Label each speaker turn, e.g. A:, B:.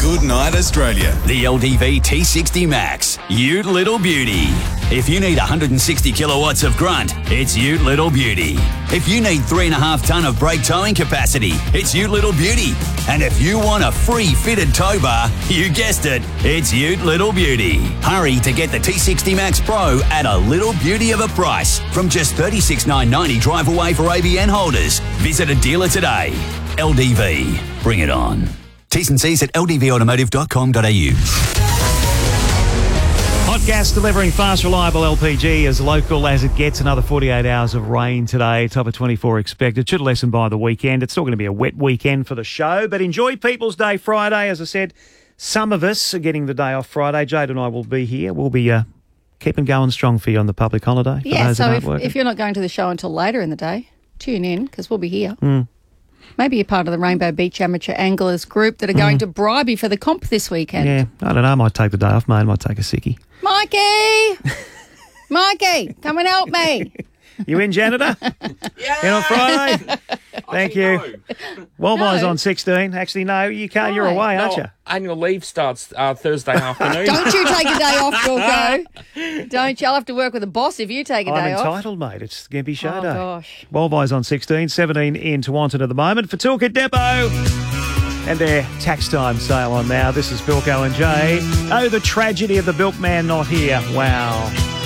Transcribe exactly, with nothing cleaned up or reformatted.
A: Good night, Australia.
B: The L D V T sixty Max. Ute Little Beauty. If you need one hundred sixty kilowatts of grunt, it's Ute Little Beauty. If you need three and a half tonne of brake towing capacity, it's Ute Little Beauty. And if you want a free fitted tow bar, you guessed it, it's Ute Little Beauty. Hurry to get the T sixty Max Pro at a little beauty of a price from just thirty-six thousand nine hundred ninety drive away for A B N holders. Visit a dealer today. L D V. Bring it on. T's and C's at l d v automotive dot com dot a u.
C: Hot gas delivering fast, reliable L P G as local as it gets. Another forty-eight hours of rain today. Top of twenty-four expected. Should lessen by the weekend. It's still going to be a wet weekend for the show, but enjoy People's Day Friday. As I said, some of us are getting the day off Friday. Jade and I will be here. We'll be uh, keeping going strong for you on the public holiday.
D: Yeah, so if, if you're not going to the show until later in the day, tune in because we'll be here.
C: Mm.
D: Maybe you're part of the Rainbow Beach Amateur Anglers group that are going mm. to Bribie for the comp this weekend.
C: Yeah, I don't know. I might take the day off, mate. I might take a sickie.
D: Mikey! Mikey, come and help me.
C: You in, janitor?
E: Yeah.
C: In on Friday? Thank you.
E: No.
C: Wildfires
D: No.
C: on sixteen. Actually, no, you can't. You're
D: Why?
C: away,
E: No,
C: aren't you?
E: annual leave starts uh, Thursday afternoon.
D: Don't you take a day off, Wilco. Don't you? I'll have to work with a boss if you take a
C: I'm
D: day off.
C: entitled, mate. It's Gimpy Show
D: Oh,
C: Day.
D: gosh.
C: Wildfires on sixteen, seventeen in Tewantin at the moment. For Toolkit Depot and their tax time sale on now. This is Bilko and Jay. Oh, the tragedy of the Bilkman not here. Wow.